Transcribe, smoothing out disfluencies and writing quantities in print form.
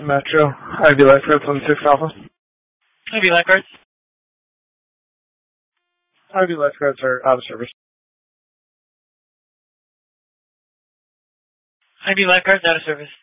Metro, Ivy Lifeguards on 6 Alpha. Ivy Lifeguards. Ivy Lifeguards are out of service. Ivy Lifeguards out of service.